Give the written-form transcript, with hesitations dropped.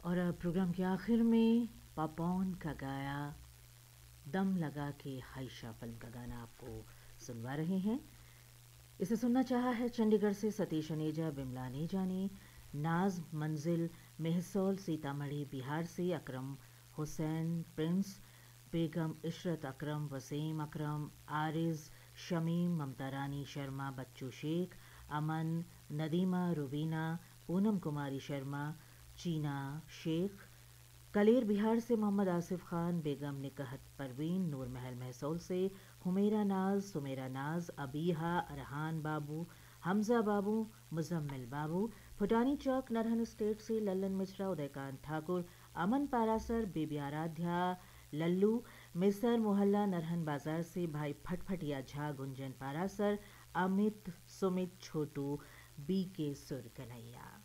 और अब प्रोग्राम के आखिर में पापौन का गाया दम लगा के हाइशा फिल्म का गाना आपको सुनवा रहे हैं। इसे सुनना चाहा है चंडीगढ़ से सतीश अनेजा, बिमला नेजा ने, नाज मंजिल मेहसौल सीतामढ़ी बिहार से अकरम हुसैन प्रिंस, बेगम इशरत अकरम, वसीम अकरम, आरिज शमीम, ममता रानी शर्मा, बच्चू शेख, अमन, नदीमा रुबीना, पूनम कुमारी शर्मा, चीना शेख, कलेर बिहार से मोहम्मद आसिफ खान, बेगम निकहत परवीन, नूर महल महसौल से हुमेरा नाज, सुमेरा नाज, अबीहा, अरहान बाबू, हमजा बाबू, मुजम्मिल बाबू, फुटानी चौक नरहन स्टेट से लल्लन मिश्रा, उदयकांत ठाकुर, अमन पारासर, बेबी आराध्या, लल्लू, मिसर मोहल्ला नरहन बाजार से भाई फटफटिया झा, गुंजन पारासर, अमित, सुमित, छोटू, बी के सुर कन्हैया।